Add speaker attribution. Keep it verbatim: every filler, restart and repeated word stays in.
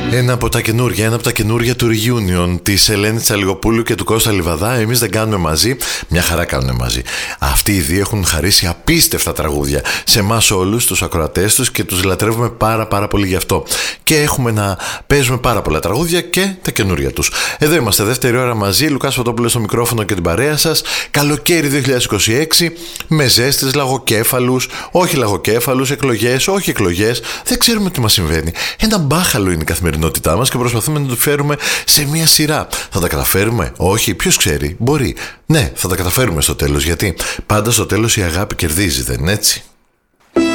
Speaker 1: Ένα από τα καινούργια, ένα από τα καινούργια του Reunion της Ελένης Τσαλιγοπούλου και του Κώστα Λιβαδά. Εμείς δεν κάνουμε μαζί, μια χαρά κάνουμε μαζί. Αυτοί οι δύο έχουν χαρίσει απίστευτα τραγούδια σε εμάς όλους τους ακροατές τους και τους λατρεύουμε πάρα πάρα πολύ γι' αυτό. Και έχουμε να παίζουμε πάρα πολλά τραγούδια και τα καινούργια τους. Εδώ είμαστε, δεύτερη ώρα μαζί. Λουκάς Φωτόπουλος στο μικρόφωνο και την παρέα σας. Καλοκαίρι δύο χιλιάδες είκοσι έξι, με ζέστες, λαγοκέφαλους, όχι λαγοκέφαλους, εκλογές, όχι εκλογές. Δεν ξέρουμε τι μας συμβαίνει. Ένα μπάχαλο είναι η καθημερινότητά μας και προσπαθούμε να το φέρουμε σε μια σειρά. Θα τα καταφέρουμε? Όχι, ποιος ξέρει, μπορεί. Ναι, θα τα καταφέρουμε στο τέλος, γιατί πάντα στο τέλος η αγάπη κερδίζει, δεν είναι έτσι?